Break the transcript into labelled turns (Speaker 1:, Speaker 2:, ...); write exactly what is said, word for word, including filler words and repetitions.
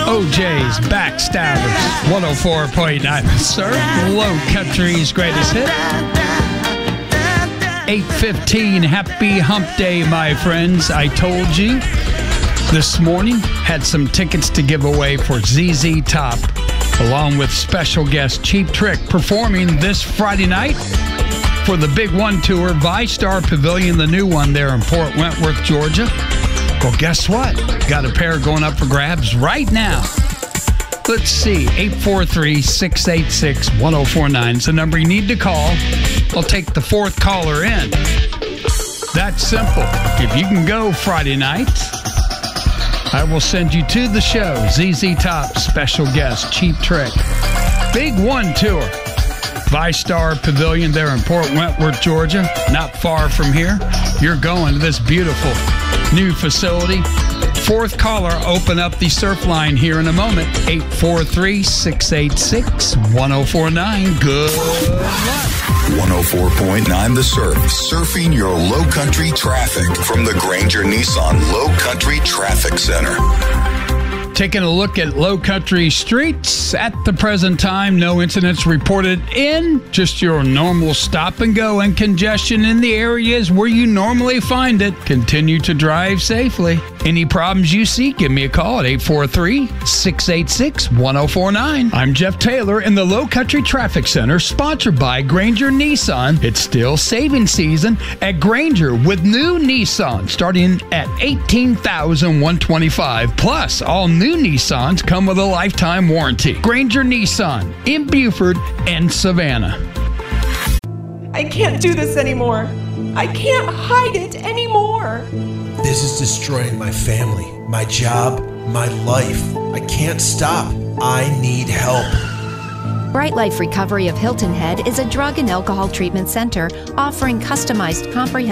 Speaker 1: O J's Backstabbers, one oh four point nine The Surf, Low Country's greatest hit. eight fifteen, happy hump day, my friends. I told you this morning, had some tickets to give away for Z Z Top, along with special guest Cheap Trick, performing this Friday night for the Big One Tour, ViStar Pavilion, the new one there in Port Wentworth, Georgia. Well, guess what? Got a pair going up for grabs right now. Let's see, eight four three, six eight six, one oh four nine is the number you need to call. I'll take the fourth caller in. That's simple. If you can go Friday night, I will send you to the show. Z Z Top, special guest, Cheap Trick. Big One Tour. ViStar Pavilion there in Port Wentworth, Georgia. Not far from here. You're going to this beautiful new facility. Fourth caller, open up the surf line here in a moment. eight four three, six eight six, one oh four nine. Good luck.
Speaker 2: one oh four point nine The Surf, surfing your low country traffic from the Granger Nissan Low Country Traffic Center.
Speaker 1: Taking a look at low country streets at the present time, no incidents reported in, just your normal stop and go and congestion in the areas where you normally find it. Continue to drive safely. Any problems you see, give me a call at eight four three, six eight six, one oh four nine. I'm Jeff Taylor in the Low Country Traffic Center, sponsored by Granger Nissan. It's still saving season at Granger with new Nissan starting at eighteen thousand one hundred twenty-five dollars. Plus, all new Nissans come with a lifetime warranty. Granger Nissan in Buford and Savannah.
Speaker 3: I can't do this anymore. I can't hide it anymore.
Speaker 4: This is destroying my family, my job, my life. I can't stop. I need help.
Speaker 5: Bright Life Recovery of Hilton Head is a drug and alcohol treatment center offering customized comprehensive